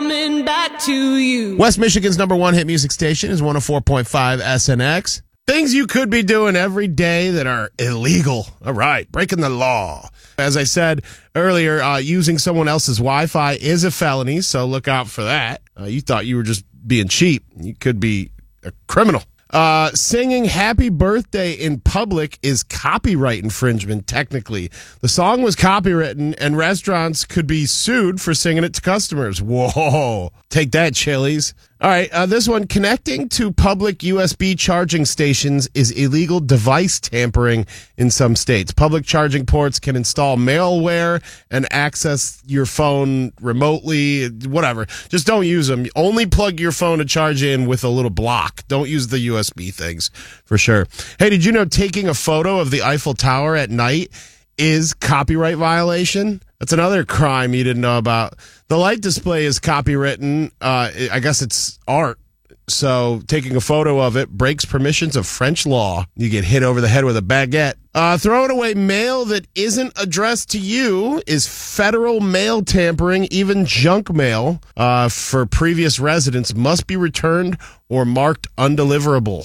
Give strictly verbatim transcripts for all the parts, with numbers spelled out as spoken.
coming back to you. West Michigan's number one hit music station is one oh four point five S N X. Things you could be doing every day that are illegal. All right, breaking the law. As I said earlier, uh, using someone else's Wi-Fi is a felony, so look out for that. Uh, you thought you were just being cheap. You could be a criminal. Uh, singing Happy Birthday in public is copyright infringement, technically. The song was copywritten, and restaurants could be sued for singing it to customers. Whoa. Take that, Chili's. All right, uh, this one, connecting to public U S B charging stations is illegal device tampering in some states. Public charging ports can install malware and access your phone remotely, whatever. Just don't use them. Only plug your phone to charge in with a little block. Don't use the U S B things, for sure. Hey, did you know taking a photo of the Eiffel Tower at night is copyright violation? That's another crime you didn't know about. The light display is copywritten. Uh, I guess it's art. So taking a photo of it breaks permissions of French law. You get hit over the head with a baguette. Uh, throwing away mail that isn't addressed to you is federal mail tampering. Even junk mail uh, for previous residents must be returned or marked undeliverable.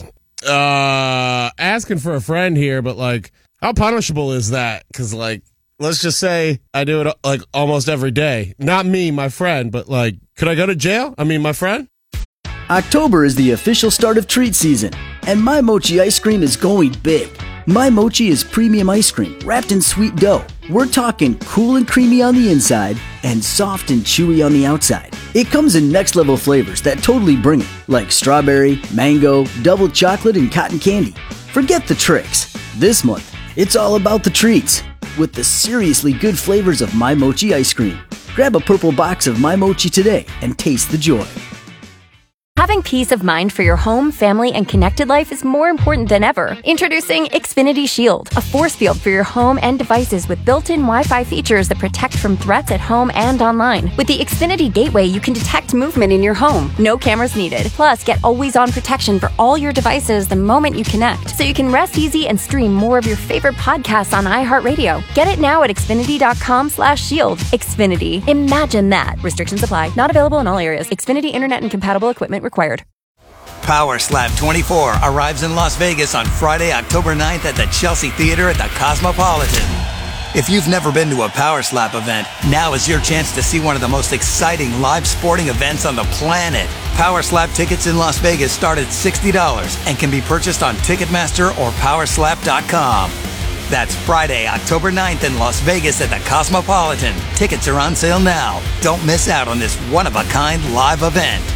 Uh, asking for a friend here, but like, how punishable is that? Because like, let's just say I do it like almost every day. Not me, my friend, but like, could I go to jail? I mean, my friend? October is the official start of treat season, and My Mochi ice cream is going big. My Mochi is premium ice cream wrapped in sweet dough. We're talking cool and creamy on the inside and soft and chewy on the outside. It comes in next level flavors that totally bring it, like strawberry, mango, double chocolate, and cotton candy. Forget the tricks. This month, it's all about the treats with the seriously good flavors of My Mochi ice cream. Grab a purple box of My Mochi today and taste the joy. Having peace of mind for your home, family, and connected life is more important than ever. Introducing Xfinity Shield, a force field for your home and devices with built-in Wi-Fi features that protect from threats at home and online. With the Xfinity Gateway, you can detect movement in your home. No cameras needed. Plus, get always-on protection for all your devices the moment you connect, so you can rest easy and stream more of your favorite podcasts on iHeartRadio. Get it now at Xfinity.com slash shield. Xfinity. Imagine that. Restrictions apply. Not available in all areas. Xfinity Internet and compatible equipment required. Power Slap twenty-four arrives in Las Vegas on Friday, October ninth at the Chelsea Theater at the Cosmopolitan. If you've never been to a Power Slap event, now is your chance to see one of the most exciting live sporting events on the planet. Power Slap tickets in Las Vegas start at sixty dollars and can be purchased on Ticketmaster or Power Slap dot com. That's Friday, October ninth in Las Vegas at the Cosmopolitan. Tickets are on sale now. Don't miss out on this one-of-a-kind live event.